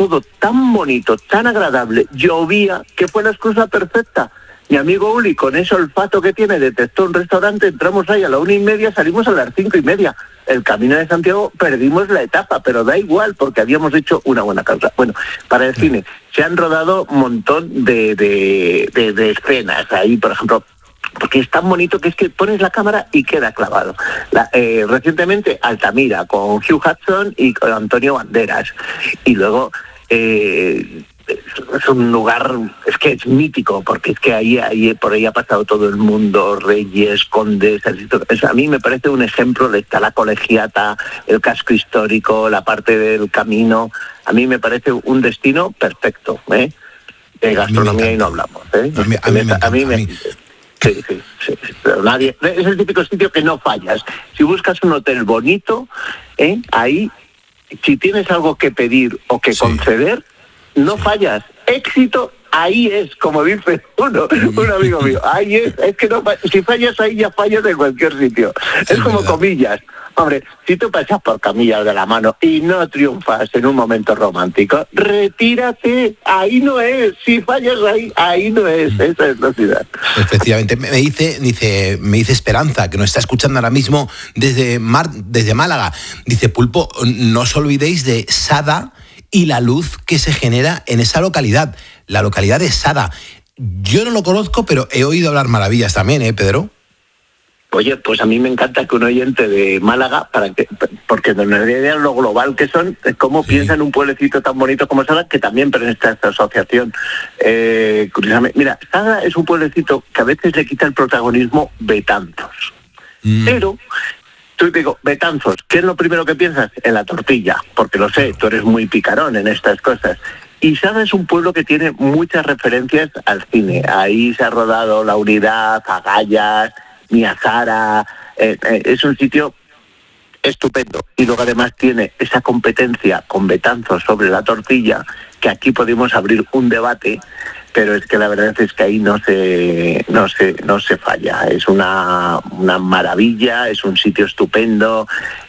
todo tan bonito, tan agradable, llovía, que fue la excusa perfecta. Mi amigo Uli, con ese olfato que tiene, detectó un restaurante, entramos ahí a la 1:30, salimos a las 5:30. El Camino de Santiago perdimos la etapa, pero da igual, porque habíamos hecho una buena causa. Bueno, para el cine, se han rodado un montón de escenas ahí, por ejemplo, porque es tan bonito que es que pones la cámara y queda clavado. Recientemente, Altamira, con Hugh Hudson y con Antonio Banderas. Y luego... es un lugar, es que es mítico, porque es que ahí por ahí ha pasado todo el mundo, reyes, condes, a mí me parece un ejemplo. Está la Colegiata, el casco histórico, la parte del camino, a mí me parece un destino perfecto, ¿eh? De gastronomía y no hablamos, ¿eh? A mí me Sí. Pero nadie, es el típico sitio que no fallas. Si buscas un hotel bonito, ahí, si tienes algo que pedir o que conceder, no fallas. Éxito, ahí es, como dice un amigo mío. Ahí es que no, si fallas ahí, ya fallas en cualquier sitio. Es como verdad. Comillas. Hombre, si tú pasas por Camillas de la Mano y no triunfas en un momento romántico, retírate. Ahí no es. Si fallas ahí no es. Esa es la ciudad. Efectivamente. Me dice Esperanza, que nos está escuchando ahora mismo desde Málaga. Dice, Pulpo, no os olvidéis de Sada y la luz que se genera en esa localidad, la localidad de Sada. Yo no lo conozco, pero he oído hablar maravillas también, Pedro. Oye, pues a mí me encanta que un oyente de Málaga, porque nos da idea lo global que son, cómo piensa en un pueblecito tan bonito como Sada, que también pertenece a esta asociación. Curiosamente, mira, Sada es un pueblecito que a veces le quita el protagonismo Betanzos. Pero... tú digo, Betanzos, ¿qué es lo primero que piensas? En la tortilla, porque lo sé, tú eres muy picarón en estas cosas. Y Sada es un pueblo que tiene muchas referencias al cine. Ahí se ha rodado La Unidad, Agallas, Miazara. Es un sitio estupendo. Y luego además tiene esa competencia con Betanzos sobre la tortilla, que aquí podemos abrir un debate, pero es que la verdad es que ahí no se falla. Es una maravilla, es un sitio estupendo,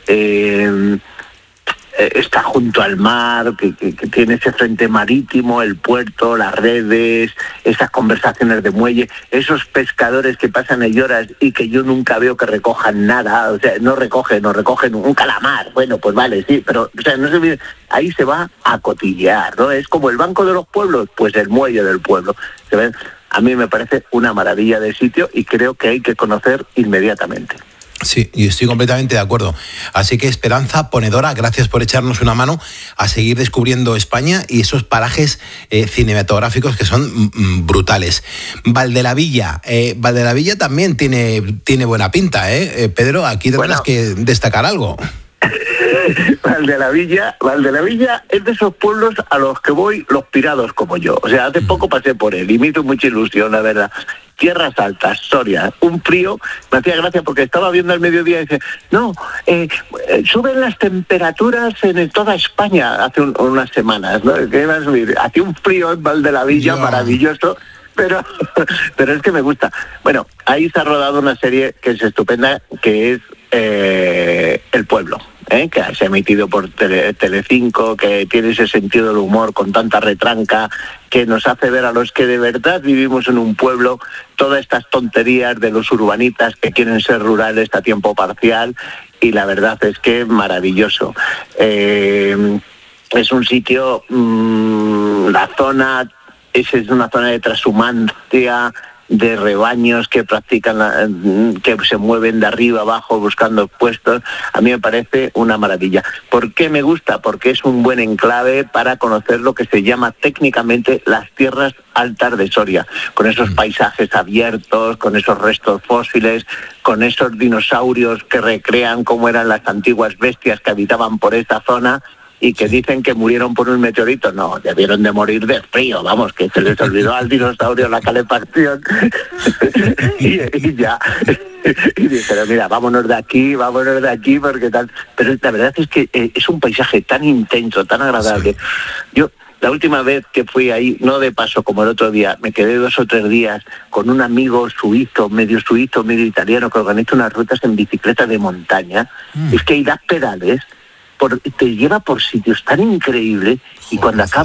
está junto al mar, que tiene ese frente marítimo, el puerto, las redes, esas conversaciones de muelle, esos pescadores que pasan en horas y que yo nunca veo que recojan nada, o sea, no recogen un calamar, bueno, pues vale, sí, pero, o sea, no se, ahí se va a cotillear, ¿no? Es como el Banco de los Pueblos, pues el muelle del pueblo, ¿se ven? A mí me parece una maravilla de sitio y creo que hay que conocer inmediatamente. Sí, y estoy completamente de acuerdo. Así que Esperanza Ponedora, gracias por echarnos una mano a seguir descubriendo España y esos parajes cinematográficos que son brutales. Valdelavilla también tiene buena pinta, Pedro, aquí tendrás que destacar algo. Valdelavilla es de esos pueblos a los que voy los pirados como yo. O sea, hace poco pasé por él y me hizo mucha ilusión, la verdad. Tierras altas, Soria, un frío, me hacía gracia porque estaba viendo al mediodía y dice, suben las temperaturas en toda España hace unas semanas, ¿no? ¿Qué va a subir? Hacía un frío en Valdelavilla, maravilloso, pero es que me gusta. Bueno, ahí se ha rodado una serie que es estupenda, que es El Pueblo. Que se ha emitido por Telecinco, que tiene ese sentido del humor con tanta retranca, que nos hace ver a los que de verdad vivimos en un pueblo todas estas tonterías de los urbanitas que quieren ser rurales a tiempo parcial, y la verdad es que es maravilloso. Es un sitio, la zona, es una zona de trashumancia, de rebaños que practican, que se mueven de arriba abajo buscando puestos. A mí me parece una maravilla. ¿Por qué me gusta? Porque es un buen enclave para conocer lo que se llama técnicamente las tierras altas de Soria, con esos paisajes abiertos, con esos restos fósiles, con esos dinosaurios que recrean cómo eran las antiguas bestias que habitaban por esta zona y que dicen que murieron por un meteorito. No, debieron de morir de frío, vamos, que se les olvidó al dinosaurio la calefacción y ya. Y dijeron, mira, vámonos de aquí, porque tal. Pero la verdad es que es un paisaje tan intenso, tan agradable. Sí. Yo, la última vez que fui ahí, no de paso como el otro día, me quedé 2 o 3 días con un amigo suizo, medio italiano, que organiza unas rutas en bicicleta de montaña. Es que ahí das pedales, te lleva por sitios tan increíbles y cuando acaba